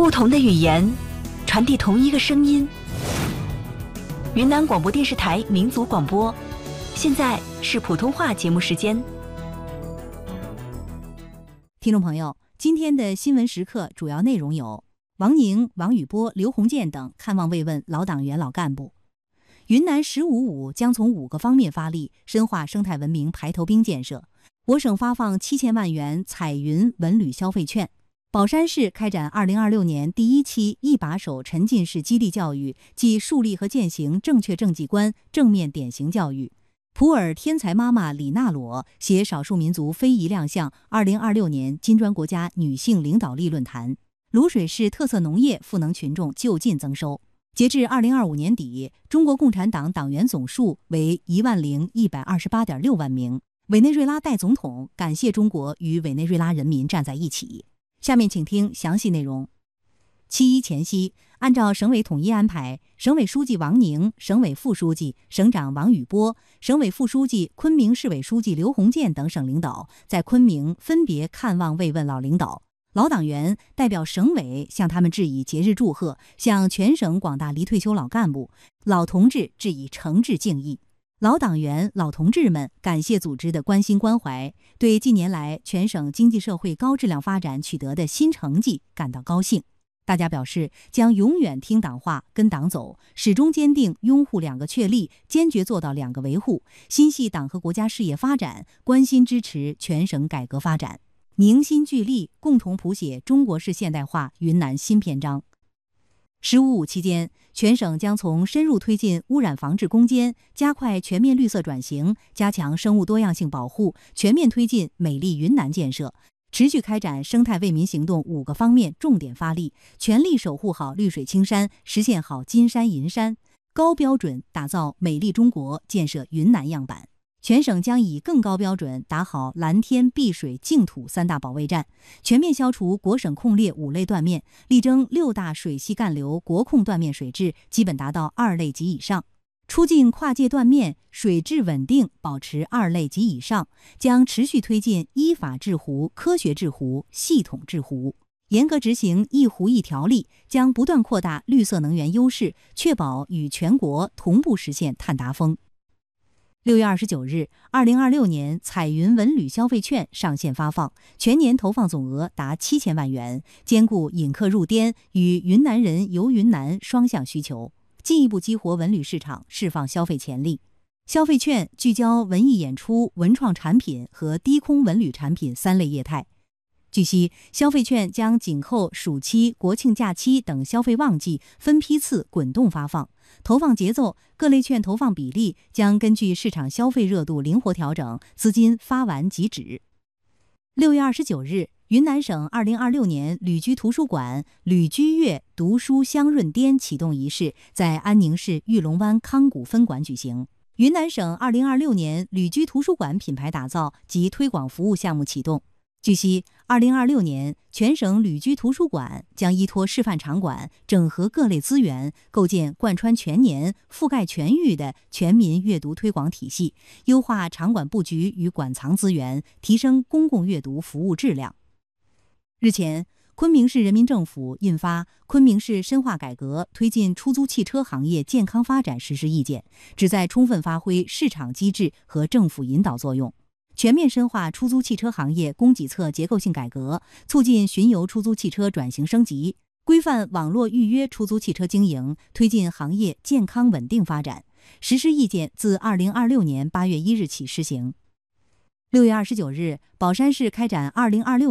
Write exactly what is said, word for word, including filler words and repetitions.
不同的语言，传递同一个声音。云南广播电视台民族广播，现在是普通话节目时间。 听众朋友，今天的新闻时刻主要内容有：王宁、王宇波、刘鸿渐等看望慰问老党员老干部；云南“十五五”将从五个方面发力，深化生态文明排头兵建设。我省发放七千万元彩云文旅消费券。宝山市开展二零二六年第一期一把手沉浸式激励教育暨树立和践行正确政绩观正面典型教育。普洱天才妈妈李娜裸携少数民族非遗亮相二零二六年金砖国家女性领导力论坛。卤水市特色农业赋能群众就近增收。截至二零二五年底，中国共产党党员总数为一万零一百二十八点六万名。委内瑞拉代总统感谢中国与委内瑞拉人民站在一起。下面请听详细内容。七一前夕，按照省委统一安排，省委书记王宁、省委副书记、省长王宇波、省委副书记、昆明市委书记刘鸿渐等省领导在昆明分别看望慰问老领导。老党员代表省委向他们致以节日祝贺，向全省广大离退休老干部、老同志致以诚挚敬意。老党员、老同志们感谢组织的关心关怀，对近年来全省经济社会高质量发展取得的新成绩感到高兴。大家表示将永远听党话、跟党走，始终坚定拥护两个确立，坚决做到两个维护，心系党和国家事业发展，关心支持全省改革发展，凝心聚力，共同谱写中国式现代化云南新篇章。十五五期间，全省将从深入推进污染防治攻坚，加快全面绿色转型，加强生物多样性保护，全面推进美丽云南建设，持续开展生态为民行动五个方面重点发力，全力守护好绿水青山，实现好金山银山，高标准打造美丽中国，建设云南样板。全省将以更高标准打好蓝天、碧水、净土三大保卫战，全面消除国省控裂五类断面，力争六大水系干流国控断面水质基本达到二类及以上，出境跨界断面水质稳定保持二类及以上，将持续推进依法治湖、科学治湖、系统治湖，严格执行一湖一条例，将不断扩大绿色能源优势，确保与全国同步实现碳达峰。六月二十九日，二零二六年彩云文旅消费券上线发放，全年投放总额达七千万元，兼顾引客入滇与云南人游云南双向需求，进一步激活文旅市场，释放消费潜力。消费券聚焦文艺演出、文创产品和低空文旅产品三类业态。据悉，消费券将紧扣暑期、国庆假期等消费旺季，分批次滚动发放。投放节奏、各类券投放比例将根据市场消费热度灵活调整，资金发完即止。六月二十九日，云南省二零二六年旅居图书馆旅居月读书香润颠启动仪式在安宁市玉龙湾康谷分馆举行。云南省二零二六年旅居图书馆品牌打造及推广服务项目启动。据悉，二零二六年全省旅居图书馆将依托示范场馆，整合各类资源，构建贯穿全年、覆盖全域的全民阅读推广体系，优化场馆布局与馆藏资源，提升公共阅读服务质量。日前，昆明市人民政府印发《昆明市深化改革推进出租汽车行业健康发展实施意见》，旨在充分发挥市场机制和政府引导作用，全面深化出租汽车行业供给侧结构性改革，促进巡游出租汽车转型升级，规范网络预约出租汽车经营，推进行业健康稳定发展。实施意见自二零二六年八月一日起施行。六月二十九日，宝山市开展二零二六